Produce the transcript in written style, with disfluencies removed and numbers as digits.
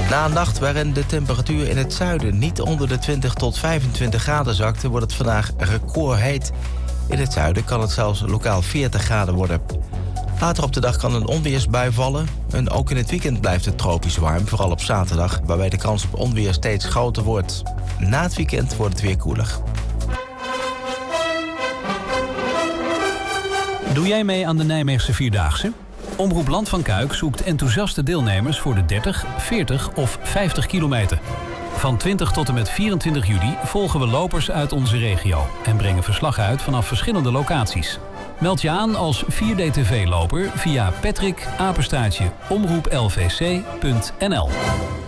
Na een nacht waarin de temperatuur in het zuiden niet onder de 20 tot 25 graden zakte, wordt het vandaag recordheet. In het zuiden kan het zelfs lokaal 40 graden worden. Later op de dag kan een onweersbui vallen. En ook in het weekend blijft het tropisch warm, vooral op zaterdag, waarbij de kans op onweer steeds groter wordt. Na het weekend wordt het weer koeler. Doe jij mee aan de Nijmeegse Vierdaagse? Omroep Land van Kuik zoekt enthousiaste deelnemers voor de 30, 40 of 50 kilometer. Van 20 tot en met 24 juli volgen we lopers uit onze regio en brengen verslag uit vanaf verschillende locaties. Meld je aan als 4DTV-loper via patrick@omroeplvc.nl.